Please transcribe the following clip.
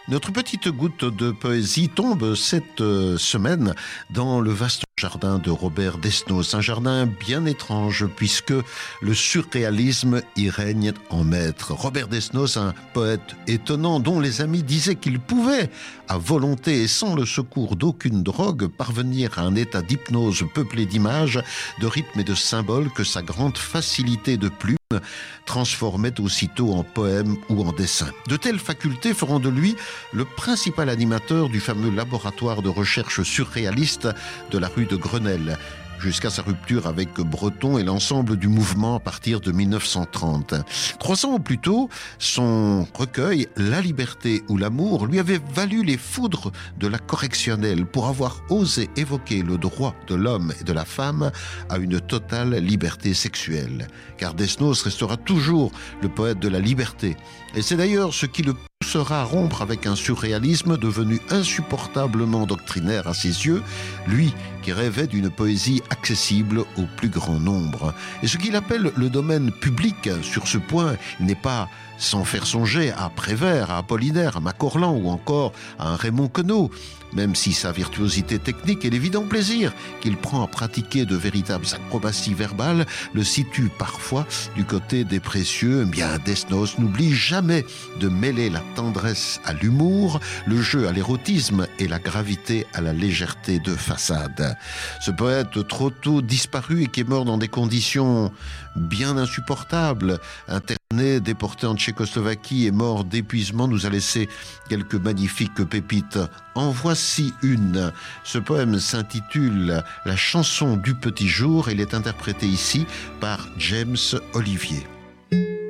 Notre petite goutte de poésie tombe cette semaine dans le vaste jardin de Robert Desnos. Un jardin bien étrange puisque le surréalisme y règne en maître. Robert Desnos, un poète étonnant dont les amis disaient qu'il pouvait, à volonté et sans le secours d'aucune drogue, parvenir à un état d'hypnose peuplé d'images, de rythmes et de symboles que sa grande facilité de plume transformait aussitôt en poème ou en dessin. De telles facultés feront de lui le principal animateur du fameux laboratoire de recherche surréaliste de la rue de Grenelle, jusqu'à sa rupture avec Breton et l'ensemble du mouvement à partir de 1930. 300 ans plus tôt, son recueil « La liberté ou l'amour » lui avait valu les foudres de la correctionnelle pour avoir osé évoquer le droit de l'homme et de la femme à une totale liberté sexuelle. Car Desnos restera toujours le poète de la liberté. Et c'est d'ailleurs ce qui le poussera à rompre avec un surréalisme devenu insupportablement doctrinaire à ses yeux, lui qui rêvait d'une poésie accessible au plus grand nombre. Et ce qu'il appelle le domaine public, sur ce point, il n'est pas sans faire songer à Prévert, à Apollinaire, à Macorlan ou encore à un Raymond Queneau, même si sa virtuosité technique et l'évident plaisir qu'il prend à pratiquer de véritables acrobaties verbales le situe parfois du côté des précieux. Bien, Desnos n'oublie jamais de mêler la tendresse à l'humour, le jeu à l'érotisme et la gravité à la légèreté de façade. Ce poète trop tôt disparu et qui est mort dans des conditions bien insupportables, interné, déporté en Tchécoslovaquie et mort d'épuisement, nous a laissé quelques magnifiques pépites. En voici une. Ce poème s'intitule « La chanson du petit jour » et il est interprété ici par James Olivier.